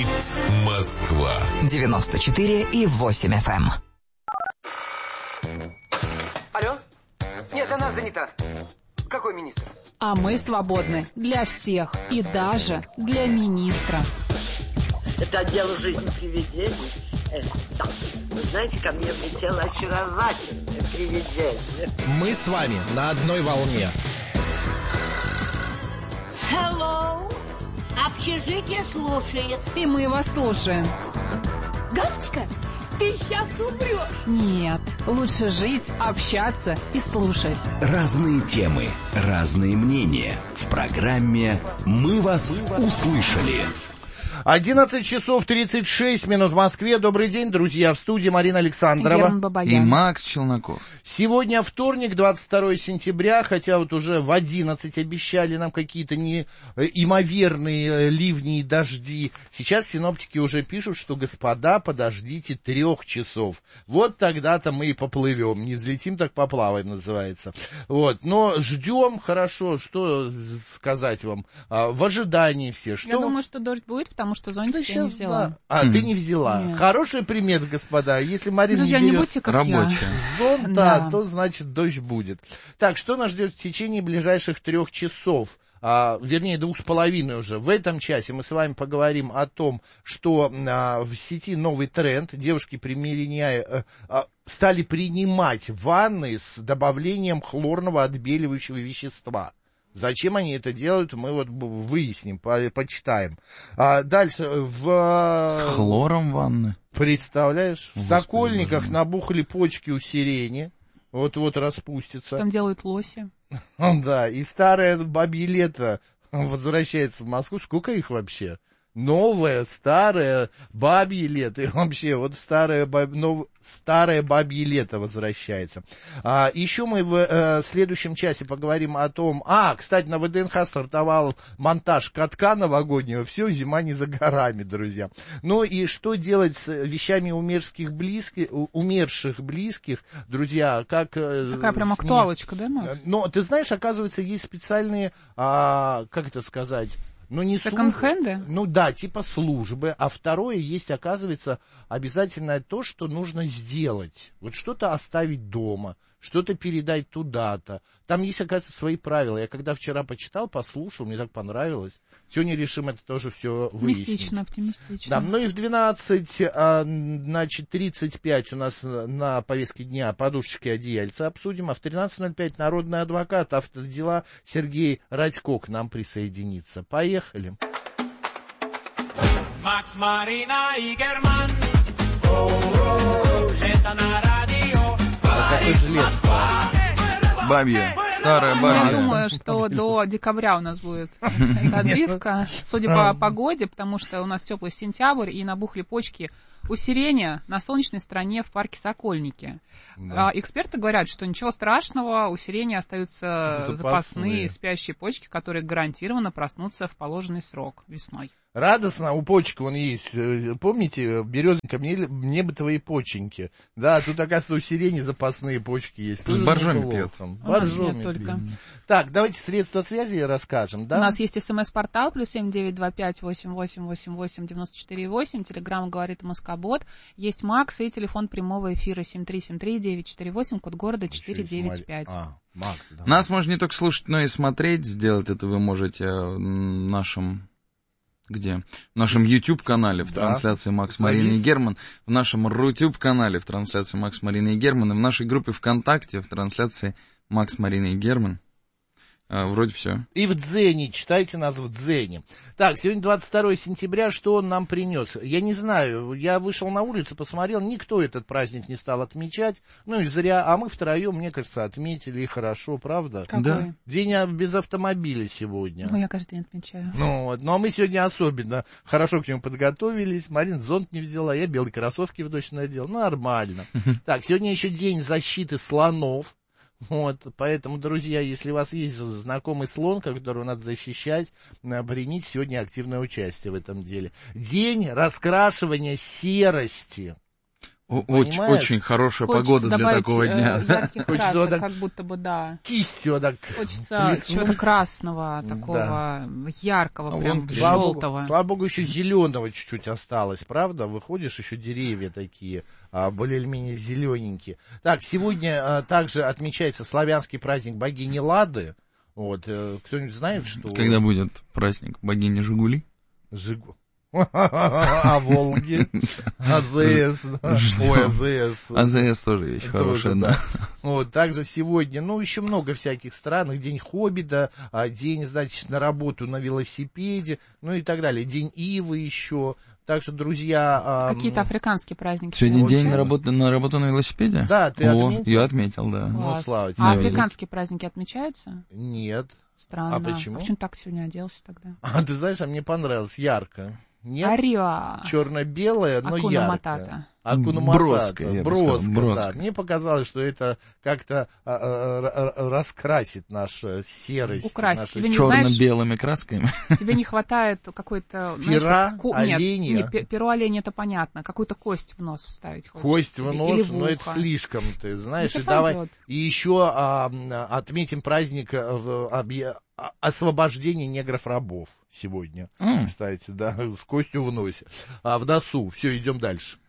говорит Москва. 94,8 FM. Алло? Нет, она занята. Какой министр? А мы свободны для всех и даже для министра. Это отдел «Жизнь привидений». Да. Вы знаете, ко мне влетело очаровательное привидение. Мы с вами на одной волне. Hello. Общежитие слушает. И мы вас слушаем. Галочка, ты сейчас умрешь. Нет, лучше жить, общаться и слушать. Разные темы, разные мнения. В программе «Мы вас услышали». 11 часов 36 минут в Москве. Добрый день, друзья. В студии Марина Александрова. И Макс Челноков. Сегодня вторник, 22 сентября, хотя вот уже в 11 обещали нам какие-то неимоверные ливни и дожди. Сейчас синоптики уже пишут, что, господа, подождите 3 часов. Вот тогда-то мы и поплывем. Не взлетим, так поплаваем, называется. Вот. Но ждем, хорошо, что сказать вам, в ожидании все. Что... Я думаю, что дождь будет, потому что зонтик я не взяла. Да. Ты не взяла. Нет. Хорошая примета, господа. Если Марина Друзья, не берет будьте как зонта, да. то значит дождь будет. Так, что нас ждет в течение ближайших 3 часов? Вернее, 2,5 уже. В этом часе мы с вами поговорим о том, что в сети новый тренд. Девушки стали принимать ванны с добавлением хлорного отбеливающего вещества. Зачем они это делают, мы вот выясним, почитаем. Дальше С хлором ванны? Представляешь? В Сокольниках набухли почки у сирени. Вот-вот распустятся. Там делают лоси. Да, и старое бабье лето возвращается в Москву. Сколько их вообще? Новое, старое, бабье лето. И вообще, вот старое бабье лето возвращается. Еще мы в следующем часе поговорим о том... кстати, на ВДНХ стартовал монтаж катка новогоднего. Все, зима не за горами, друзья. Ну и что делать с вещами умерших близких, друзья? Такая прям актуалочка, да, Макс? Но ты знаешь, оказывается, есть специальные, как это сказать... Ну, не секонд-хенды? Ну да, типа службы. А второе есть, оказывается, обязательно то, что нужно сделать. Вот что-то оставить дома, что-то передать туда-то. Там есть, оказывается, свои правила. Я когда вчера почитал, послушал, мне так понравилось. Сегодня решим это тоже все выяснить. Оптимистично, оптимистично. Да, ну и в 12:35 у нас на повестке дня подушечки одеяльца обсудим, а в 13:05 народный адвокат, автодела Сергей Радько к нам присоединится. Поехали. Макс, Марина и Герман. Это на радио. Какой жилет? Бабья. Старая бабья. Я думаю, что до декабря у нас будет эта отбивка, судя по погоде, потому что у нас теплый сентябрь и набухли почки у сирени на солнечной стороне в парке Сокольники. Да. Эксперты говорят, что ничего страшного, у сирени остаются запасные спящие почки, которые гарантированно проснутся в положенный срок весной. Радостно, у почек вон есть, помните, березонька, мне бы твои поченьки. Да, тут, оказывается, у сирени запасные почки есть. С боржоми пьет. Боржоми только. Так, давайте средства связи расскажем, да? У нас есть смс-портал, +7 925 8888 94,8, телеграмм говорит Москобот, есть Макс и телефон прямого эфира 7373948, код города 495. Макс, да. Нас можно не только слушать, но и смотреть. Сделать это вы можете в нашем... Где? В нашем YouTube-канале в трансляции Макс, Марина и Герман, в нашем Рутюб-канале в трансляции Макс, Марина и Герман, и в нашей группе ВКонтакте в трансляции Макс, Марина и Герман. Вроде все. И в Дзене, читайте нас в Дзене. Так, сегодня 22 сентября, что он нам принес? Я не знаю, я вышел на улицу, посмотрел, никто этот праздник не стал отмечать, ну и зря, а мы втроем, мне кажется, отметили, и хорошо, правда? Какой? Да. День без автомобиля сегодня. Ну, я каждый день отмечаю. Ну, вот, ну, а мы сегодня особенно хорошо к нему подготовились, Марина зонт не взяла, я белые кроссовки в дождь надел, нормально. Так, сегодня еще день защиты слонов. Вот, поэтому, друзья, если у вас есть знакомый слон, которого надо защищать, примите сегодня активное участие в этом деле. День раскрашивания серости. Очень хорошая погода для такого дня. Ярких красок, как будто бы, да. Кистью так Хочется чего-то красного, такого яркого, прям желтого. Слава богу, еще зеленого чуть-чуть осталось, правда? Выходишь, еще деревья такие, более-менее зелененькие. Так, сегодня также отмечается славянский праздник богини Лады. Вот, кто-нибудь знает, что... Когда будет праздник богини Жигули? А Волги? АЗС. Ой, АЗС. АЗС тоже вещь хорошая, да. Вот, также сегодня, еще много всяких странах. День Хоббита, день, значит, на работу на велосипеде, и так далее. День Ивы еще. Так что, друзья... Какие-то африканские праздники. Сегодня день на работу на велосипеде? Да, ты отметил? Я отметил, да. Класс. Слава тебе. А африканские праздники отмечаются? Нет. Странно. А почему? Почему так сегодня оделся тогда? Ты знаешь, мне понравилось, ярко. Нет? Ариа. Черно-белое, но Акуна ярко. Матата. Акуна Матата. Броска, да. Мне показалось, что это как-то раскрасит нашу серость. Украсит. Нашу... Черно-белыми красками. Тебе не хватает какой-то... Пера, оленя. Нет, перо оленя, это понятно. Какую-то кость в нос вставить хочется. Кость в нос, или но это слишком, ты знаешь. Это и давай. пойдет. И еще отметим праздник освобождения негров-рабов сегодня. Кстати, да, с костью в носе. В носу. Все, идем дальше.